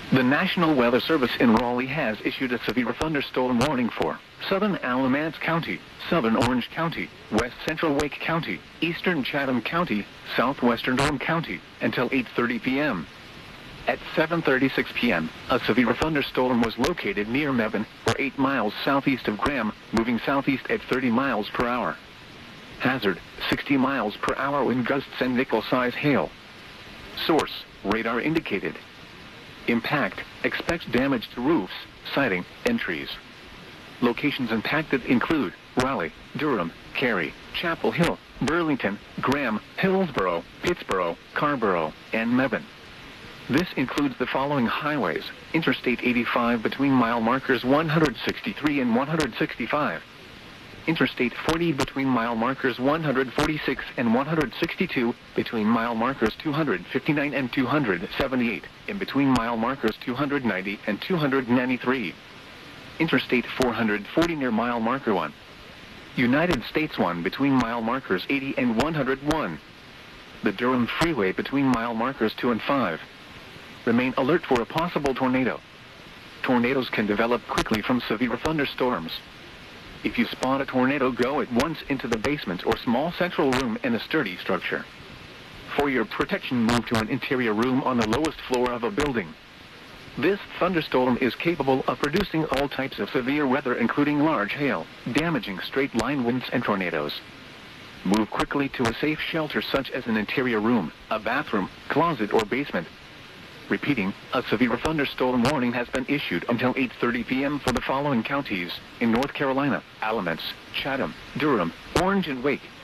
The National Weather Service in Raleigh has issued a severe thunderstorm warning for southern Alamance County, southern Orange County, west central Wake County, eastern Chatham County, southwestern Durham County, until 8:30 p.m. At 7:36 p.m., a severe thunderstorm was located near Mebane, or 8 miles southeast of Graham, moving southeast at 30 miles per hour. Hazard, 60 miles per hour wind gusts and nickel-size hail. Source, radar indicated. Impact, expects damage to roofs, siding, and trees. Locations impacted include Raleigh, Durham, Cary, Chapel Hill, Burlington, Graham, Hillsborough, Pittsboro, Carrboro, and Mebane. This includes the following highways: Interstate 85 between mile markers 163 and 165. Interstate 40 between mile markers 146 and 162, between mile markers 259 and 278, and between mile markers 290 and 293. Interstate 440 near mile marker 1. United States 1 between mile markers 80 and 101. The Durham Freeway between mile markers 2 and 5. Remain alert for a possible tornado. Tornadoes can develop quickly from severe thunderstorms. If you spot a tornado, go at once into the basement or small central room in a sturdy structure. For your protection, move to an interior room on the lowest floor of a building. This thunderstorm is capable of producing all types of severe weather, including large hail, damaging straight-line winds and tornadoes. Move quickly to a safe shelter such as an interior room, a bathroom, closet, or basement. Repeating, a severe thunderstorm warning has been issued until 8:30 p.m. for the following counties: in North Carolina, Alamance, Chatham, Durham, Orange, and Wake.